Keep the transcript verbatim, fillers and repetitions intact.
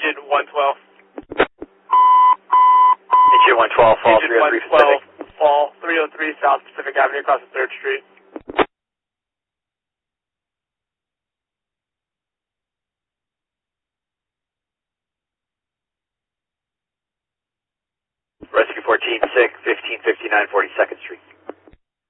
Agent one twelve. Agent one twelve, fall Agent three oh three one twelve, Pacific. fall three oh three South Pacific Avenue across the third Street. Rescue fourteen six, fifteen fifty-nine forty-second Street.